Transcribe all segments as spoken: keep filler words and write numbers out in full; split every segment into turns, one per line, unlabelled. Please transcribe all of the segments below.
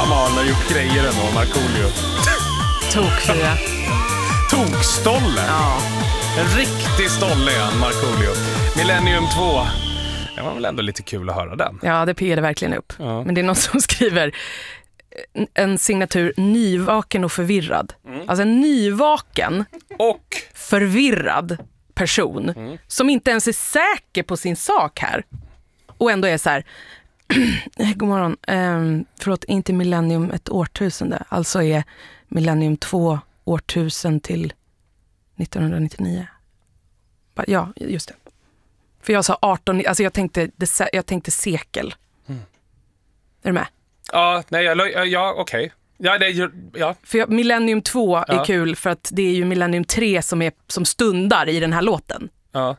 som har gjort grejer ändå, Markoolio.
Tokfyra.
Tokstolle.
Ja.
En riktig stolle är han, Markoolio. Millennium två. Det var väl ändå lite kul att höra den.
Ja, det piggade verkligen upp.
Ja.
Men det är någon som skriver en signatur nyvaken och förvirrad. Mm. Alltså en nyvaken
och
förvirrad person mm. som inte ens är säker på sin sak här. Och ändå är så här god morgon, ehm, förlåt, inte millennium ett årtusende. Alltså är millennium två årtusen till nittonhundranittionio. Ja, just det. För jag sa arton, alltså jag tänkte, jag tänkte sekel. Mm. Är du med?
Ja, nej, jag, ja, okej. Okay. Ja, det, ja.
För jag, millennium två
ja.
är kul för att det är ju millennium tre som, är, som stundar i den här låten.
Ja.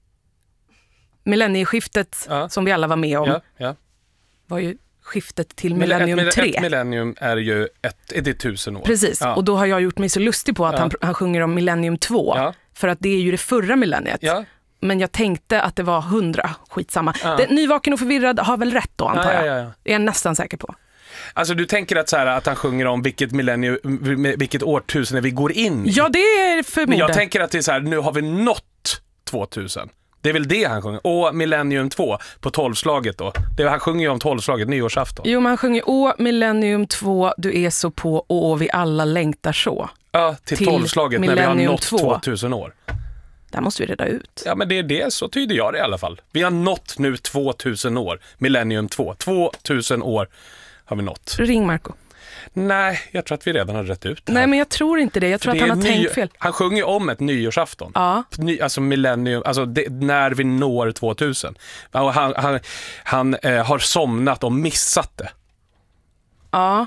Millennieskiftet ja. som vi alla var med om
ja, ja.
var ju skiftet till millennium
ett,
tre.
Ett millennium är ju ett, är det tusen år.
Precis, ja. och då har jag gjort mig så lustig på att ja. han, han sjunger om millennium två. Ja. För att det är ju det förra millenniet. Ja. Men jag tänkte att det var hundra, skitsamma. Ja. Det, nyvaken och förvirrad har väl rätt då, antar jag. Ja, ja, ja. Det är jag nästan säker på.
Alltså du tänker att, så här, att han sjunger om vilket millennium, vilket årtusende vi går in i.
Ja, det är förmodligen.
Men jag tänker att det är så här, nu har vi nått tvåtusen. Det är väl det han sjunger. Och millennium två på tolvslaget då. Det, han sjunger ju om tolvslaget, nyårsafton.
Jo, men han sjunger Å millennium två, du är så på och vi alla längtar så.
Ja, till, till tolvslaget när vi har nått två. tvåtusen år.
Där måste vi reda ut.
Ja, men det är det, så tyder jag det i alla fall. Vi har nått nu tvåtusen år. Millennium två. tvåtusen år har vi nått.
Ring Marco.
Nej, jag tror att vi redan har rätt ut det här.
Nej, men jag tror inte det. Jag tror det att han har ny... tänkt fel.
Han sjunger om ett nyårsafton.
Ja.
Ny, alltså millennium, alltså det, när vi når tvåtusen. Och han, han, han eh, har somnat och missat det.
Ja.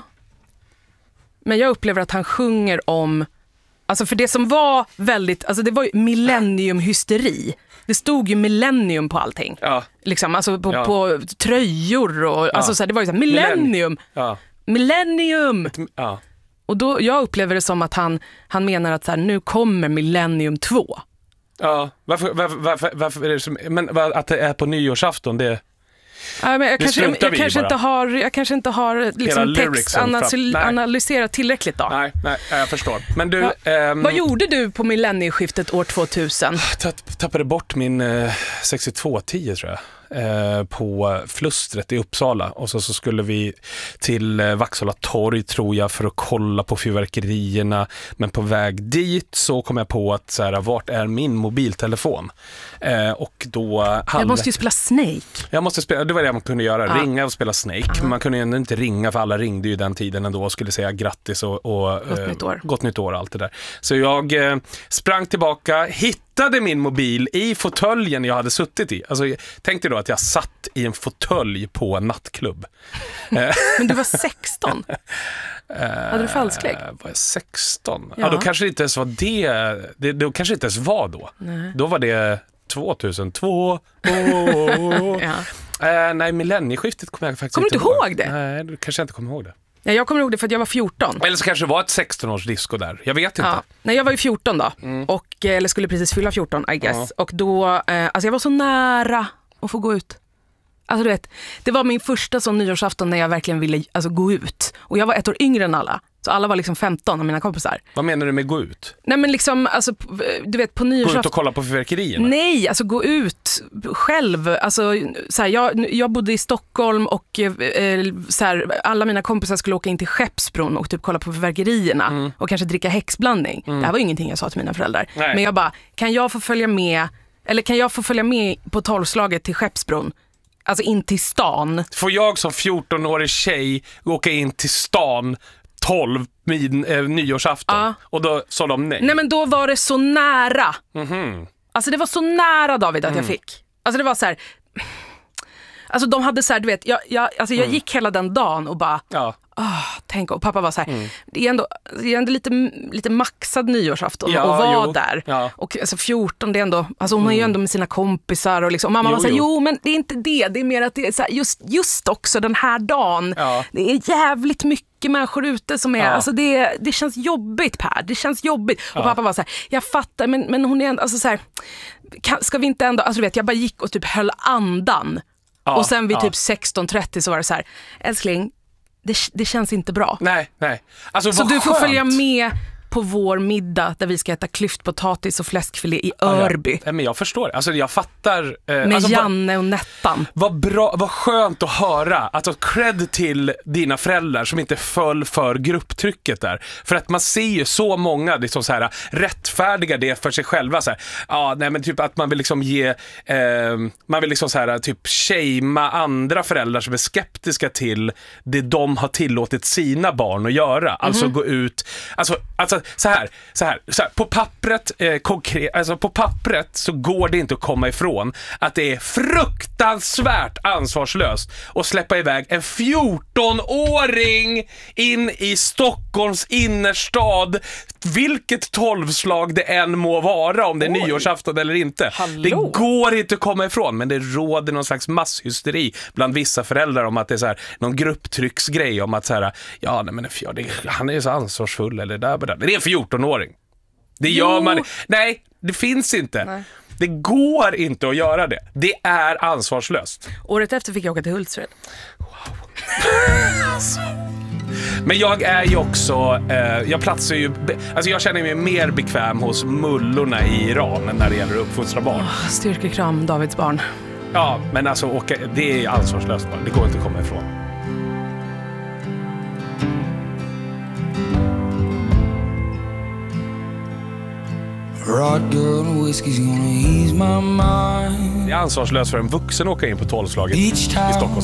Men jag upplever att han sjunger om... Alltså för det som var väldigt... Alltså det var ju millenniumhysteri. Det stod ju millennium på allting. Ja. Liksom, alltså på, ja. på tröjor och... Ja. Alltså så här, det var ju så här, millennium. Ja. Millennium! Ja. Och då, jag upplever det som att han, han menar att så här, nu kommer millennium två.
Ja, varför, varför, varför, varför är det som... Men att det är på nyårsafton, det...
Ja, men jag, kanske, jag, jag, kanske inte har, jag kanske inte har liksom textanalyserat tillräckligt då.
Nej, nej, jag förstår. Men du,
ja. ähm, vad gjorde du på millennieskiftet år tvåtusen?
Jag tappade bort min eh, sextiotvå tio tror jag. Eh, på Flustret i Uppsala och så, så skulle vi till eh, Vaxhålla torg tror jag för att kolla på fyrverkerierna, men på väg dit så kom jag på att så här, vart är min mobiltelefon? Eh, och då halv...
Jag måste ju spela Snake.
Jag måste spela, det var det man kunde göra, ja. ringa och spela Snake. Ja. Men man kunde ju inte ringa för alla ringde ju den tiden ändå och skulle säga grattis och, och
gott,
eh,
nytt år.
gott nytt år och allt det där. Så jag eh, sprang tillbaka, hittade min mobil i fåtöljen jag hade suttit i. Alltså tänkte då att jag satt i en fåtölj på en nattklubb.
Men du var sexton. Hade du falsklägg?
Var jag sexton? Ja. Ja, då kanske det inte ens var det. det då kanske det inte ens var då. Nej. Då var det tvåtusentvå. Oh. Ja. Uh, nej, millennieskiftet kommer jag faktiskt
kommer
inte
ihåg. Kommer du inte
ihåg
det?
Nej, då kanske jag inte kommer ihåg det.
Ja, jag kommer ihåg det för att jag var fjorton.
Eller så kanske det var ett sexton-års disco där. Jag vet inte.
Ja. Nej, jag var ju fjorton då. Mm. Och, eller skulle precis fylla fjorton, I guess. Ja. Och då, eh, alltså jag var så nära att få gå ut. Alltså du vet, det var min första sån nyårsafton när jag verkligen ville alltså, gå ut. Och jag var ett år yngre än alla. Så alla var liksom femton av mina kompisar.
Vad menar du med gå ut?
Nej men liksom, alltså, du vet på nyårsafton...
Gå ut och kolla på fyrverkerierna?
Nej, alltså gå ut själv. Alltså, så här, jag, jag bodde i Stockholm och eh, så här, alla mina kompisar skulle åka in till Skeppsbron och typ kolla på fyrverkerierna. Mm. Och kanske dricka häxblandning. Mm. Det här var ingenting jag sa till mina föräldrar. Nej. Men jag bara, kan jag få följa med... Eller kan jag få följa med på tolvslaget till Skeppsbron? Alltså in till stan.
Får jag som fjorton-årig tjej åka in till stan tolv min, eh, nyårsafton? Ja. Och då sa de nej.
Nej, men då var det så nära.
Mm-hmm.
Alltså det var så nära, David, att mm. jag fick. Alltså det var så här... Alltså de hade så här, du vet, jag, jag, alltså jag mm. gick hela den dagen och bara... Ja. Oh, tänk, och pappa var så här, mm. det är ändå, det är ändå lite, lite maxad nyårsafton ja, att vara jo. där. Ja. Och alltså fjorton, det är ändå, alltså hon mm. är ju ändå med sina kompisar och liksom, och mamma jo, var så här, jo. jo men det är inte det, det är mer att det är så här, just, just också den här dagen, ja. det är jävligt mycket människor ute som är, ja. alltså det, det känns jobbigt Per, det känns jobbigt. Och ja. pappa var så här, jag fattar, men, men hon är ändå, alltså så här, kan, ska vi inte ändå, alltså du vet, jag bara gick och typ höll andan. Ja. Och sen vid ja. typ sexton trettio så var det så här, älskling, det, det känns inte bra.
Nej, nej. Alltså,
så du får
skönt.
följa med på vår middag där vi ska äta klyftpotatis och fläskfilé i Örby.
Ja, ja. Men jag förstår. Alltså jag fattar. Eh,
Med
alltså,
Janne och Nettan.
Vad bra, vad skönt att höra. Att ha cred till dina föräldrar som inte föll för grupptrycket där. För att man ser ju så många liksom så här, rättfärdiga det för sig själva. Så här, ja, nej, men typ att man vill liksom ge, eh, man vill liksom så här, typ shamea andra föräldrar som är skeptiska till det de har tillåtit sina barn att göra. Alltså mm. gå ut, alltså, alltså så här, så här, så här på pappret eh, konkret, alltså på pappret så går det inte att komma ifrån att det är fruktansvärt ansvarslöst att släppa iväg en fjorton-åring in i Stockholms innerstad, vilket tolvslag det än må vara, om det är Oj. nyårsafton eller inte.
Hallå.
Det går inte att komma ifrån, men det råder någon slags masshysteri bland vissa föräldrar om att det är så här, någon grupptrycksgrej om att så här, ja, nej, men ja, det, han är så ansvarsfull eller där, där. Det är en fjorton-åring. Det gör jo. man. Nej, det finns inte. Nej. Det går inte att göra det. Det är ansvarslöst.
Året efter fick jag åka till Hultsfred.
Wow. Men jag är ju också eh, jag platsar ju, alltså jag känner mig mer bekväm hos mullorna i Iran när det gäller att uppfostra barn.
Oh, styrkekram, Davids barn.
Ja, men alltså åka, det är ansvarslöst. Det går inte att komma ifrån. Det är ansvarslöst för en vuxen att åka in på tolvslaget i Stockholm.